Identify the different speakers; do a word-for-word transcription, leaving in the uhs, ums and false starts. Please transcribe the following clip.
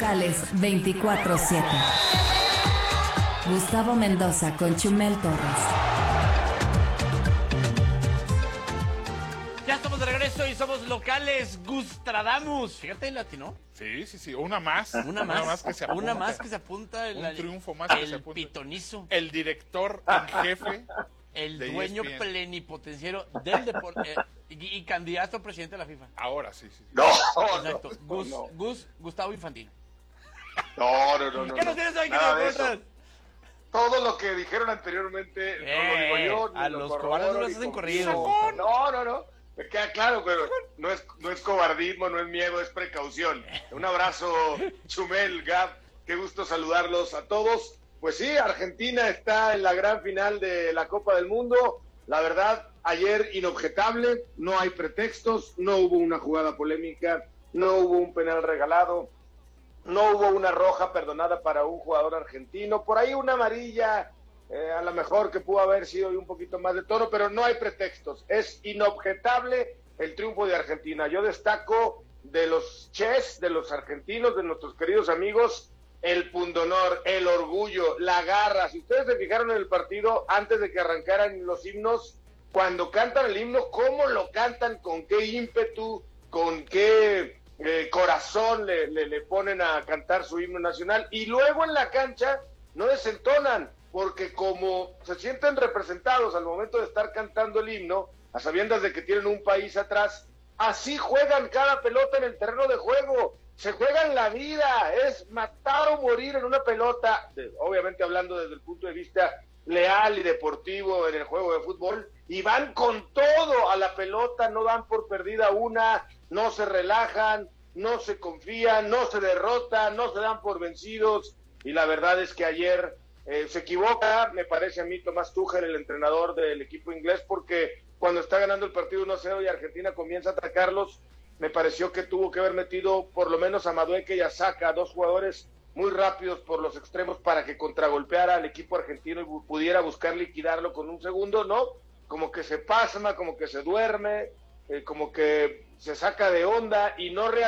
Speaker 1: locales veinticuatro siete. Gustavo Mendoza con Chumel Torres.
Speaker 2: Ya estamos de regreso y somos locales Gustradamus. Fíjate, latino.
Speaker 3: Sí, sí, sí, una más.
Speaker 2: Una más,
Speaker 3: una más que se apunta.
Speaker 2: Una más que se apunta. El,
Speaker 3: Un triunfo más
Speaker 2: el
Speaker 3: que se apunta.
Speaker 2: pitonizo.
Speaker 3: El director en jefe.
Speaker 2: El
Speaker 3: de
Speaker 2: dueño
Speaker 3: E S P N.
Speaker 2: plenipotenciario del deporte eh, y, y candidato a presidente de la FIFA.
Speaker 3: Ahora sí, sí. sí.
Speaker 4: No,
Speaker 2: Exacto.
Speaker 4: no,
Speaker 2: Gus,
Speaker 4: no.
Speaker 2: Gus, Gustavo Infantino.
Speaker 4: No, no, no, no.
Speaker 2: ¿Qué nos tienes ahí que
Speaker 4: Nada
Speaker 2: me
Speaker 4: de eso.
Speaker 2: cuentas?
Speaker 4: Todo lo que dijeron anteriormente no lo digo
Speaker 2: Eh,
Speaker 4: yo, ni
Speaker 2: a
Speaker 4: lo
Speaker 2: los
Speaker 4: corroboro,
Speaker 2: cobardes no los
Speaker 4: ni
Speaker 2: hacen
Speaker 4: confirmo.
Speaker 2: corridos.
Speaker 4: No, no, no. Me queda claro, pero no es, no es cobardismo, no es miedo, es precaución. Un abrazo, Chumel, Gab. Qué gusto saludarlos a todos. Pues sí, Argentina está en la gran final de la Copa del Mundo. La verdad, ayer inobjetable, no hay pretextos, no hubo una jugada polémica, no hubo un penal regalado, no hubo una roja perdonada para un jugador argentino, por ahí una amarilla, eh, a lo mejor que pudo haber sido un poquito más de tono, pero no hay pretextos, es inobjetable el triunfo de Argentina. Yo destaco de los ches, de los argentinos, de nuestros queridos amigos, el pundonor, el orgullo, la garra. Si ustedes se fijaron en el partido antes de que arrancaran los himnos, cuando cantan el himno, cómo lo cantan, con qué ímpetu, con qué eh, corazón le, le, le ponen a cantar su himno nacional, y luego en la cancha no desentonan, porque como se sienten representados al momento de estar cantando el himno, a sabiendas de que tienen un país atrás, así juegan cada pelota en el terreno de juego. Se juegan la vida, es matar o morir en una pelota, obviamente hablando desde el punto de vista leal y deportivo en el juego de fútbol, y van con todo a la pelota, no dan por perdida una, no se relajan, no se confían, no se derrotan, no se dan por vencidos, y la verdad es que ayer eh, se equivoca, me parece a mí, Tomás Tuchel, el entrenador del equipo inglés, porque cuando está ganando el partido uno cero y Argentina comienza a atacarlos, me pareció que tuvo que haber metido por lo menos a Madueque y a Saka, dos jugadores muy rápidos por los extremos para que contragolpeara al equipo argentino y bu- pudiera buscar liquidarlo con un segundo, ¿no? Como que se pasma, como que se duerme, eh, como que se saca de onda y no reacciona.